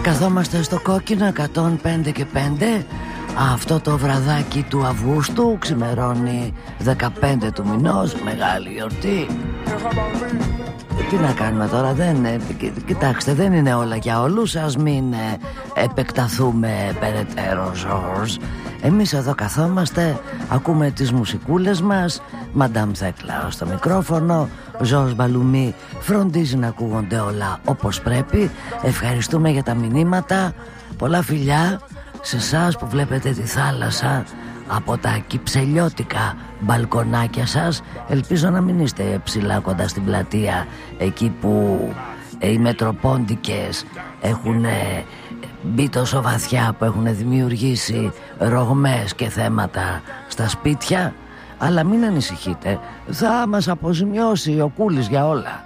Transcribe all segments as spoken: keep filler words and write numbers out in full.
Καθόμαστε στο κόκκινο εκατόν πέντε και πέντε. Αυτό το βραδάκι του Αυγούστου, ξημερώνει δεκαπέντε του μηνός, μεγάλη γιορτή. Τι να κάνουμε τώρα, δεν, κοιτάξτε, δεν είναι όλα για όλους. Ας μην επεκταθούμε περαιτέρω, Ζορζ. Εμείς εδώ καθόμαστε, ακούμε τις μουσικούλες μας. Μαντάμ Θέκλα στο μικρόφωνο, Ζορζ Μπαλουμί φροντίζει να ακούγονται όλα όπως πρέπει. Ευχαριστούμε για τα μηνύματα. Πολλά φιλιά σε εσάς που βλέπετε τη θάλασσα από τα κυψελιώτικα μπαλκονάκια σας. Ελπίζω να μην είστε ψηλά κοντά στην πλατεία, εκεί που οι μετροπόντικες έχουν μπει τόσο βαθιά που έχουν δημιουργήσει ρογμές και θέματα στα σπίτια. Αλλά μην ανησυχείτε, θα μας αποζημιώσει ο Κούλης για όλα.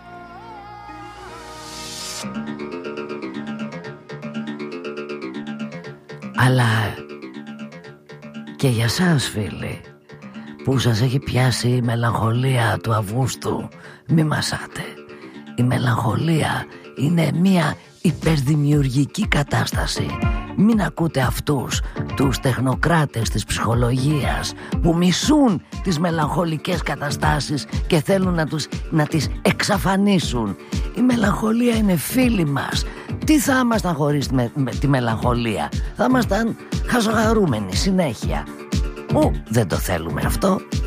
Αλλά και για σας, φίλοι, που σας έχει πιάσει η μελαγχολία του Αυγούστου, μη μασάτε. Η μελαγχολία είναι μια υπερδημιουργική κατάσταση. Μην ακούτε αυτούς τους τεχνοκράτες της ψυχολογίας που μισούν τις μελαγχολικές καταστάσεις και θέλουν να, τους, να τις εξαφανίσουν. Η μελαγχολία είναι φίλη μας. Τι θα ήμασταν χωρίς με, με τη μελαγχολία? Θα ήμασταν χαζογαρούμενοι συνέχεια. Ου, δεν το θέλουμε αυτό.